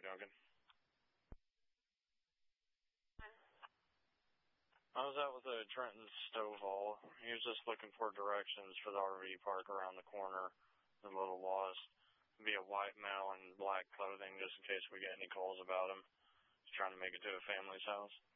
Duncan. I was out with Trenton Stovall. He was just looking for directions for the RV park around the corner. A little lost. Be a white male in black clothing just in case we get any calls about him. He's trying to make it to a family's house.